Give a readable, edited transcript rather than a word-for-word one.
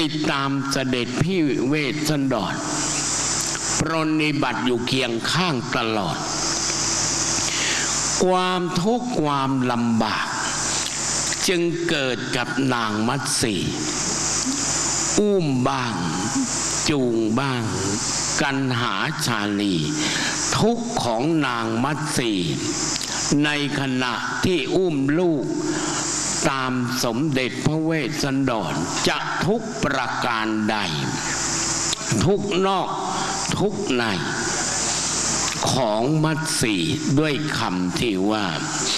ติดตามเสด็จพี่เวสสันดรปรนนิบัติอยู่เคียงข้างตลอดความทุกข์ความลำบากจึงเกิดกับนางมัตสีอุ้มบ้างจูงบ้างกันหาชาลีทุกข์ของนางมัตสีในขณะที่อุ้มลูกตามสมเด็จพระเวสสันดรจะทุกประการใดทุกนอกทุกในของมัตสีด้วยคำที่ว่า